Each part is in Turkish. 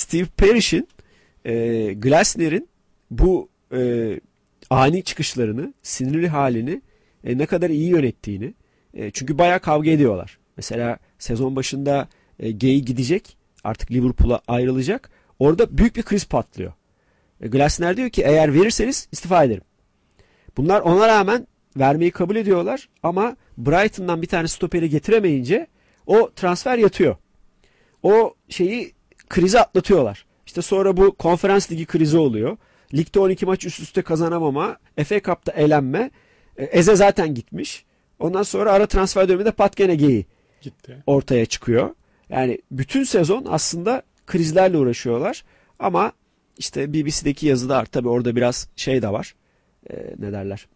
Steve Parish'in Glasner'in bu ani çıkışlarını, sinirli halini ne kadar iyi yönettiğini, çünkü bayağı kavga ediyorlar. Mesela sezon başında Gay gidecek, artık Liverpool'a ayrılacak. Orada büyük bir kriz patlıyor. Glasner diyor ki eğer verirseniz istifa ederim. Bunlar ona rağmen vermeyi kabul ediyorlar ama Brighton'dan bir tane stoperi getiremeyince o transfer yatıyor. O krizi atlatıyorlar. İşte sonra bu Konferans Ligi krizi oluyor. Ligde 12 maç üst üste kazanamama, FA Cup'ta elenme. Eze zaten gitmiş. Ondan sonra ara transfer döneminde Pat gene Gay'i ortaya çıkıyor. Yani bütün sezon aslında krizlerle uğraşıyorlar. Ama işte BBC'deki yazıda tabii orada biraz de var. Ne derler?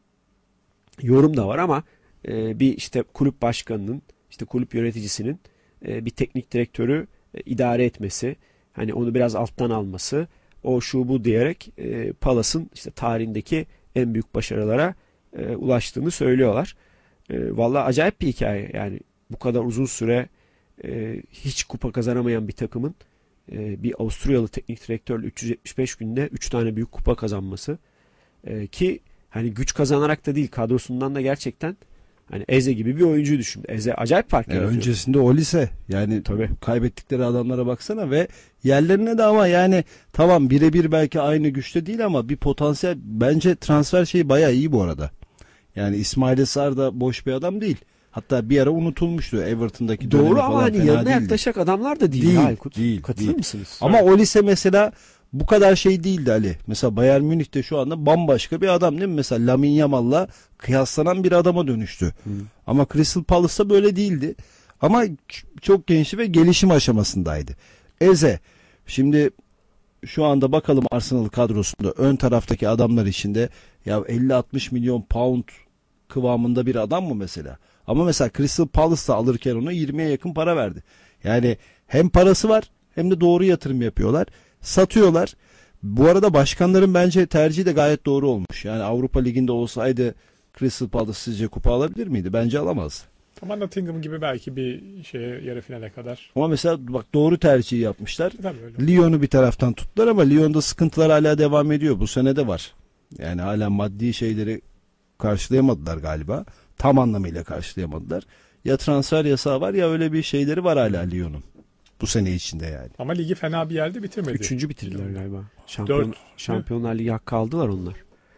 Yorum da var ama bir işte kulüp başkanının, işte kulüp yöneticisinin bir teknik direktörü idare etmesi, hani onu biraz alttan alması, o şu bu diyerek Palace'ın işte tarihindeki en büyük başarılara ulaştığını söylüyorlar. Vallahi acayip bir hikaye. Yani bu kadar uzun süre hiç kupa kazanamayan bir takımın bir Avusturyalı teknik direktörle 375 günde 3 tane büyük kupa kazanması, ki hani güç kazanarak da değil, kadrosundan da gerçekten hani Eze gibi bir oyuncuyu düşün. Eze acayip fark yaratıyor. Öncesinde Olise, yani tabii kaybettikleri adamlara baksana ve yerlerine de, ama yani tamam birebir belki aynı güçte değil ama bir potansiyel, bence transfer bayağı iyi bu arada. Yani İsmail Sarr da boş bir adam değil. Hatta bir ara unutulmuştu Everton'daki dönemi doğru falan, ama hani yanına değildi. yaklaşacak adamlar da değil. Aykut. Katılır mısınız? Ama Olise mesela bu kadar değildi Ali. Mesela Bayern Münih'te şu anda bambaşka bir adam değil mi? Mesela Lamine Yamal'la kıyaslanan bir adama dönüştü. Ama Crystal Palace'ta böyle değildi. Ama çok gençti ve gelişim aşamasındaydı. Eze, şimdi şu anda bakalım Arsenal kadrosunda ön taraftaki adamlar içinde ya 50-60 milyon pound kıvamında bir adam mı mesela? Ama mesela Crystal Palace'ta alırken onu 20'ye yakın para verdi. Yani hem parası var hem de doğru yatırım yapıyorlar. Satıyorlar. Bu arada başkanların bence tercihi de gayet doğru olmuş. Yani Avrupa Ligi'nde olsaydı Crystal Palace sizce kupa alabilir miydi? Bence alamaz. Ama Nottingham gibi belki bir yarı finale kadar. Ama mesela bak, doğru tercihi yapmışlar. Tabii Lyon'u bir taraftan tuttular ama Lyon'da sıkıntılar hala devam ediyor. Bu sene de var. Yani hala maddi şeyleri karşılayamadılar galiba. Tam anlamıyla karşılayamadılar. Ya transfer yasağı var ya öyle bir şeyleri var hala Lyon'un. Bu sene içinde yani. Ama ligi fena bir yerde bitirmedi. 3. bitirdiler galiba. Dört. Şampiyonlar Ligi hakkı aldılar onlar.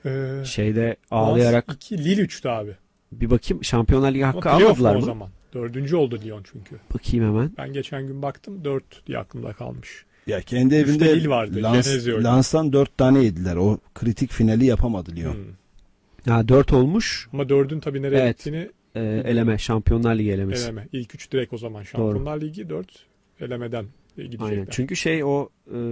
Ağlayarak. 2 Lille 3'tü abi. Bir bakayım, Şampiyonlar Ligi hakkı ama almadılar mı? O zaman. 4. oldu Lyon çünkü. Bakayım hemen. Ben geçen gün baktım 4 diye aklımda kalmış. Ya kendi evinde Lille vardı. Lens'tan 4 tane yediler. O kritik finali yapamadı Lyon. Ha, 4 olmuş. Ama 4'ün tabii nereye gittiğini eleme. Şampiyonlar Ligi elemesi. Eleme. İlk 3 direkt o zaman. Şampiyonlar Doğru. Ligi 4 elemeden gidecekler. Aynen. Çünkü o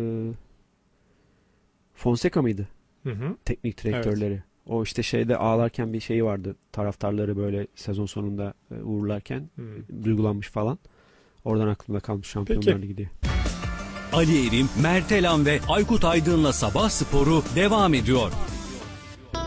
Fonseca mıydı? Hı. Teknik direktörleri. Evet. O işte ağlarken bir şeyi vardı. Taraftarları böyle sezon sonunda uğurlarken duygulanmış falan. Oradan aklımda kalmış Şampiyonlar Ligi diye. Ali Erim, Mert Elan ve Aykut Aydın'la Sabah Sporu devam ediyor.